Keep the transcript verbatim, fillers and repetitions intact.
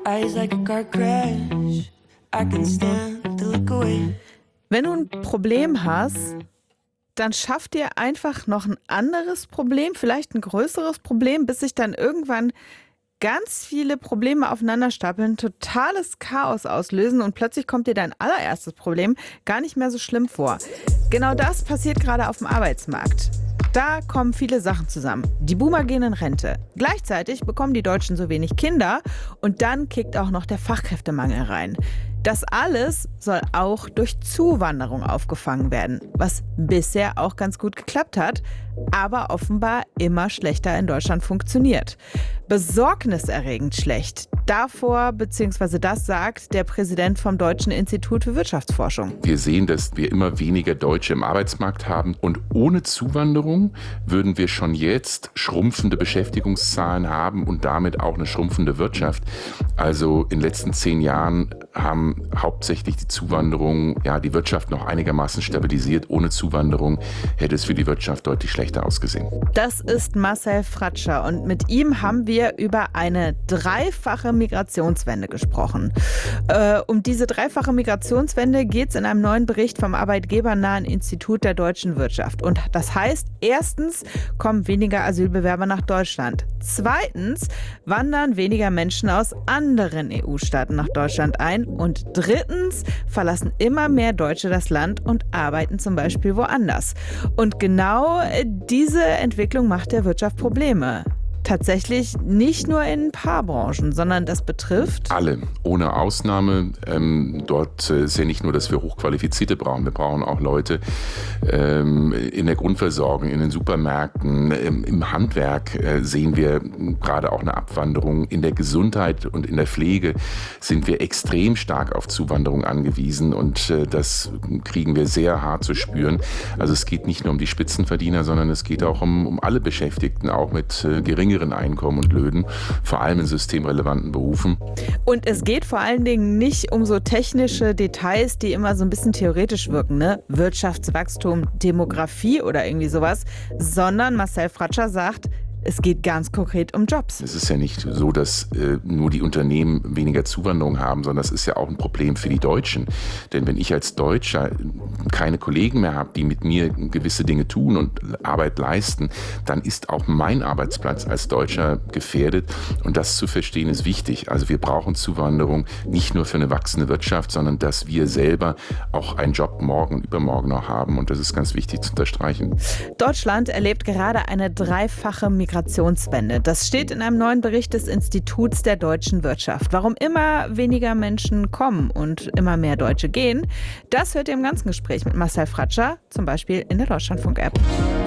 eyes like a car crash. I can stand to look away. Wenn du ein Problem hast, dann schaff dir einfach noch ein anderes Problem, vielleicht ein größeres Problem, bis sich dann irgendwann ganz viele Probleme aufeinander stapeln, totales Chaos auslösen und plötzlich kommt dir dein allererstes Problem gar nicht mehr so schlimm vor. Genau das passiert gerade auf dem Arbeitsmarkt. Da kommen viele Sachen zusammen. Die Boomer gehen in Rente. Gleichzeitig bekommen die Deutschen so wenig Kinder und dann kickt auch noch der Fachkräftemangel rein. Das alles soll auch durch Zuwanderung aufgefangen werden, was bisher auch ganz gut geklappt hat, aber offenbar immer schlechter in Deutschland funktioniert. Besorgniserregend schlecht. Davor, beziehungsweise das sagt der Präsident vom Deutschen Institut für Wirtschaftsforschung. Wir sehen, dass wir immer weniger Deutsche im Arbeitsmarkt haben und ohne Zuwanderung würden wir schon jetzt schrumpfende Beschäftigungszahlen haben und damit auch eine schrumpfende Wirtschaft. Also in den letzten zehn Jahren haben hauptsächlich die Zuwanderung, ja, die Wirtschaft noch einigermaßen stabilisiert. Ohne Zuwanderung hätte es für die Wirtschaft deutlich schlechter ausgesehen. Das ist Marcel Fratscher und mit ihm haben wir über eine dreifache Migrationswende gesprochen. Äh, um diese dreifache Migrationswende geht es in einem neuen Bericht vom arbeitgebernahen Institut der deutschen Wirtschaft. Und das heißt, erstens kommen weniger Asylbewerber nach Deutschland. Zweitens wandern weniger Menschen aus anderen E U-Staaten nach Deutschland ein. Und drittens verlassen immer mehr Deutsche das Land und arbeiten zum Beispiel woanders. Und genau diese Entwicklung macht der Wirtschaft Probleme. Tatsächlich nicht nur in ein paar Branchen, sondern das betrifft alle, ohne Ausnahme. Ähm, dort äh, ist ja nicht nur, dass wir Hochqualifizierte brauchen, wir brauchen auch Leute ähm, in der Grundversorgung, in den Supermärkten, ähm, im Handwerk äh, sehen wir gerade auch eine Abwanderung. In der Gesundheit und in der Pflege sind wir extrem stark auf Zuwanderung angewiesen und äh, das kriegen wir sehr hart zu spüren. Also es geht nicht nur um die Spitzenverdiener, sondern es geht auch um, um alle Beschäftigten, auch mit äh, geringen Einkommen und Löhnen, vor allem in systemrelevanten Berufen. Und es geht vor allen Dingen nicht um so technische Details, die immer so ein bisschen theoretisch wirken, ne? Wirtschaftswachstum, Demografie oder irgendwie sowas, sondern Marcel Fratscher sagt, es geht ganz konkret um Jobs. Es ist ja nicht so, dass äh, nur die Unternehmen weniger Zuwanderung haben, sondern es ist ja auch ein Problem für die Deutschen. Denn wenn ich als Deutscher keine Kollegen mehr habe, die mit mir gewisse Dinge tun und Arbeit leisten, dann ist auch mein Arbeitsplatz als Deutscher gefährdet. Und das zu verstehen ist wichtig. Also wir brauchen Zuwanderung nicht nur für eine wachsende Wirtschaft, sondern dass wir selber auch einen Job morgen und übermorgen noch haben. Und das ist ganz wichtig zu unterstreichen. Deutschland erlebt gerade eine dreifache Migration. Migrationswende. Das steht in einem neuen Bericht des Instituts der deutschen Wirtschaft. Warum immer weniger Menschen kommen und immer mehr Deutsche gehen, das hört ihr im ganzen Gespräch mit Marcel Fratscher, zum Beispiel in der Deutschlandfunk-App.